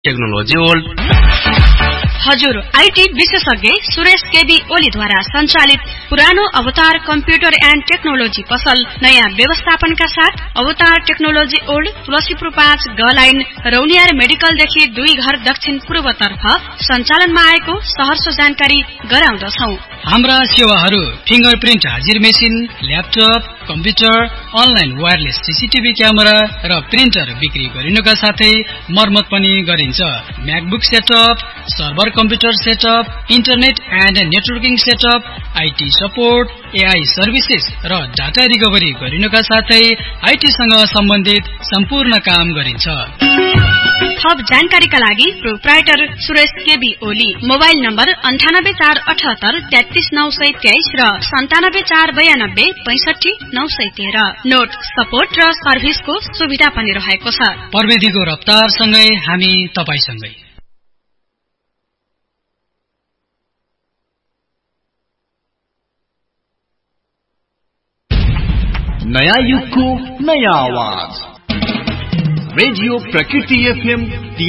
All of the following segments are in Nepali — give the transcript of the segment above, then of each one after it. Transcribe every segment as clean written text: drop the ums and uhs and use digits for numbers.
Technology old. हजुर आईटी विशेषज्ञ सुरेश केबी ओलीद्वारा सञ्चालित पुरानो अवतार कम्प्युटर एन्ड टेक्नोलोजी पसल नयाँ व्यवस्थापनका साथ अवतार टेक्नोलोजी ओल्ड तुलसीपुर 5 ग लाइन रौनियार मेडिकलदेखि 2 घर दक्षिण पूर्वतर्फ सञ्चालनमा आएको सहर्ष जानकारी गराउँदछौं। हाम्रा सेवाहरू फिंगरप्रिन्ट हाजिर machine, laptop, computer, online wireless CCTV camera र प्रिन्टर बिक्री गरिनुका साथै मर्मत पनि गरिन्छ। MacBook setup, server computer setup, internet and networking setup, IT support, AI services र डाटा रिकभरी गरिनुका साथै आईटीसँग सम्बन्धित सम्पूर्ण काम गरिन्छ। थप जानकारीका लागि proprietor Suresh KB Oli, mobile number 9848733923 र 9749265913। नोट सपोर्ट र सर्भिसको सुविधा पनि रहेको छ। प्रविधिको रफ्तारसँगै हामी तपाईसँगै। नयाँ युगको नयाँ आवाज रेडियो प्रकृति एफएम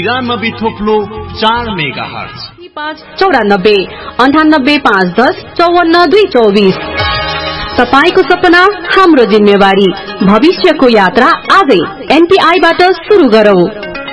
93.4 मेगाहर्ज 594 98 510 54 224। तपाईको सपना हाम्रो जिम्मेवारी। भविष्यको यात्रा आजै एनपीआईबाट सुरु गरौं।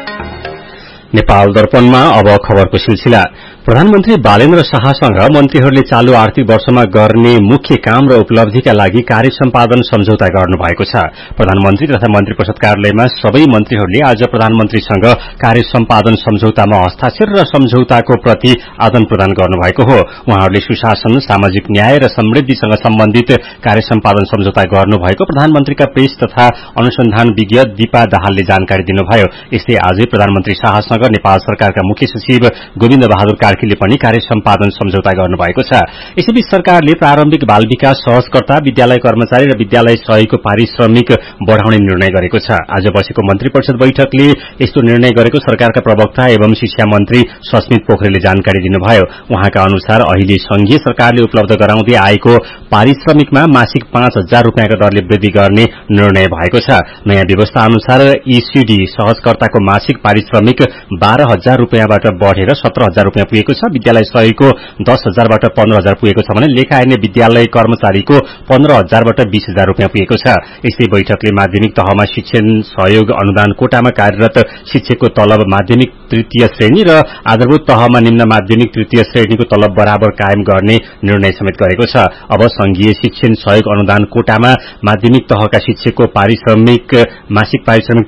नेपाल दर्पणमा अब खबरको सिलसिला। प्रधानमन्त्री बालेन्द्र शाहसँग मन्त्रीहरूले चालू आर्थिक वर्षमा गर्ने मुख्य काम र उपलब्धिका लागि कार्य सम्पादन सम्झौता गर्नुभएको छ। प्रधानमन्त्री तथा मन्त्री परिषद कार्यालयमा सबै मन्त्रीहरूले आज प्रधानमन्त्रीसँग कार्य सम्पादन सम्झौतामा हस्ताक्षर र सम्झौताको प्रति आदान प्रदान गर्नुभएको हो। उहाँहरूले सुशासन, सामाजिक न्याय र समृद्धिसँग सम्बन्धित कार्य सम्पादन सम्झौता गर्नुभएको प्रधानमन्त्रीका प्रेस तथा अनुसन्धान विज्ञ दीपा दाहालले जानकारी दिनुभयो। यस्तै आजै प्रधानमन्त्री शाहसँग नेपाल सरकारका मुख्य सचिव गोविन्द बहादुर कार्कीले पनि कार्य सम्पादन सम्झौता गर्नुभएको छ। यसैबीच सरकारले प्रारम्भिक बाल विकास सहजकर्ता, विद्यालय कर्मचारी र विद्यालय सहयोगीको पारिश्रमिक बढ़ाउने निर्णय गरेको छ। आज बसेको मन्त्री परिषद बैठकले यस्तो निर्णय गरेको सरकारका प्रवक्ता एवं शिक्षा मन्त्री सस्मित पोखरेलले जानकारी दिनुभयो। उहाँका अनुसार अहिले संघीय सरकारले उपलब्ध गराउँदै आएको पारिश्रमिकमा मासिक 5,000 रुपियाँको दरले वृद्धि गर्ने निर्णय भएको छ। नयाँ व्यवस्था अनुसार ईसीडी सहजकर्ताको मासिक पारिश्रमिक 12,000 रुपियाँबाट बढ़ेर 17,000 रुपियाँ पुगेको छ। विद्यालय सहयोगीको 10,000 बाट 15,000 पुगेको छ भने लेखा हेर्ने विद्यालय कर्मचारीको 15,000 बाट 20,000 रुपियाँ पुगेको छ। यस्तै बैठकले माध्यमिक तहमा शिक्षण सहयोग अनुदान कोटामा कार्यरत शिक्षकको तलब माध्यमिक तृतीय श्रेणी र आधारभूत तहमा निम्न माध्यमिक तृतीय श्रेणीको तलब बराबर कायम गर्ने निर्णय समेत गरेको छ। अब संघीय शिक्षण सहयोग अनुदान कोटामा माध्यमिक तहका शिक्षकको पारिश्रमिक मासिक पारिश्रमिक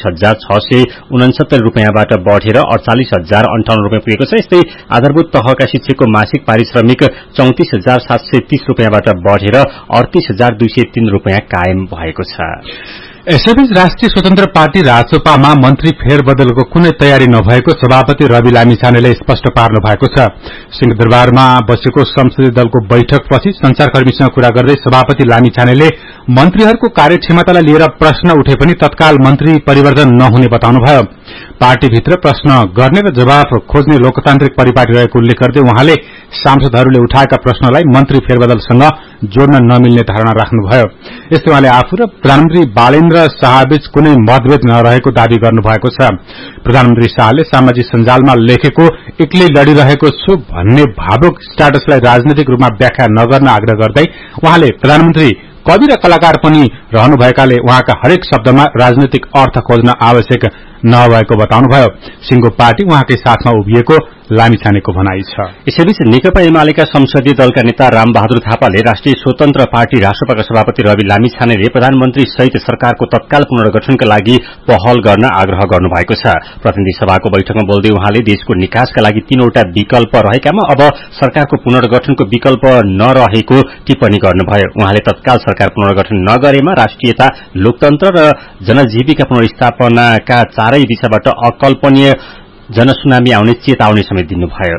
43,669 रुपियाँबाट बढ़ेर 48,058 रुपियाँ पुगेको छ। यस्तै आधारभूत तहका शिक्षकको मासिक पारिश्रमिक 34,730 रुपियाँबाट बढ़ेर 38,203 रुपियाँ कायम भएको छ। यसैबीच राष्ट्रिय स्वतन्त्र पार्टी राजसपामा मन्त्री फेरबदलको कुनै तयारी नभएको सभापति रवि लामिछानेले स्पष्ट पार्नु भएको छ। सिंहदरबारमा बसेको संसदीय दलको बैठकपछि संचारकर्मीसँग कुरा गर्दै सभापति लामिछानेले मन्त्रीहरूको कार्यक्षमतालाई लिएर प्रश्न उठे पनि तत्काल मन्त्री परिवर्तन नहुने बताउनुभयो। पार्टीभित्र प्रश्न गर्ने र जवाफ खोज्ने लोकतान्त्रिक परिपाटी रहेको उल्लेख गर्दै उहाँले सांसदहरूले उठाएका प्रश्नलाई मन्त्री फेरबदलसँग जोड्न नमिल्ने धारणा राख्नुभयो। यस्तै उहाँले आफू र प्रधानमन्त्री बालेन्द्र शाहबीच कुनै मतभेद नरहेको दावी गर्नुभएको छ। प्रधानमन्त्री शाहले सामाजिक सञ्जालमा लेखेको एक्लै लडिरहेको छु भन्ने भावुक स्ट्याटसलाई राजनैतिक रूपमा व्याख्या नगर्न आग्रह गर्दै उहाँले प्रधानमन्त्री कवि र कलाकार पनि रहनुभएकाले उहाँका हरेक शब्दमा राजनैतिक अर्थ खोज्न आवश्यक नभएको बताउनुभयो। सिंहको पार्टी उहाँकै साथमा उभिएको लामिछानेको भनाइ छ। यसैबीच नेकपा एमालेका संसदीय दलका नेता रामबहादुर थापाले राष्ट्रिय स्वतन्त्र पार्टी राष्ट्रपाका सभापति रवि लामिछानेले प्रधानमन्त्री सहित सरकारको तत्काल पुनर्गठनका लागि पहल गर्न आग्रह गर्नुभएको छ। प्रतिनिधि सभाको बैठकमा बोल्दै उहाँले देशको निकासका लागि 3वटा विकल्प रहेकामा अब सरकारको पुनर्गठनको विकल्प नरहेको टिप्पणी गर्नुभयो। उहाँले तत्काल सरकार पुनर्गठन नगरेमा राष्ट्रियता, लोकतन्त्र र जनजीविका पुनर्स्थापनाका चारै दिशाबाट अकल्पनीय जनसुनामी आउने चेतावनी समेत दिनुभयो।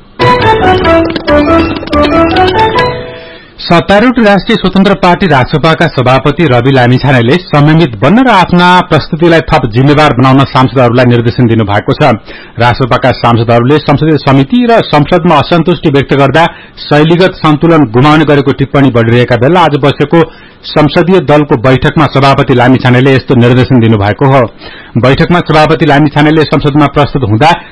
27 राष्ट्रिय स्वतन्त्र पार्टी राजसपाका सभापति रवि लामिछानेले संयमित बन्न र आफ्ना प्रस्तुतिलाई थप जिम्मेवार बनाउन सांसदहरूलाई निर्देशन दिनुभएको छ। राजसपाका सांसदहरूले संसदीय समिति र संसदमा असन्तुष्टि व्यक्त गर्दा शैलीगत सन्तुलन गुमाउने गरेको टिप्पणी बढ़िरहेका बेला आज बसेको संसदीय दलको बैठकमा सभापति लामिछानेले यस्तो निर्देशन दिनुभएको हो। बैठकमा सभापति लामिछानेले संसदमा प्रस्तुत हुँदा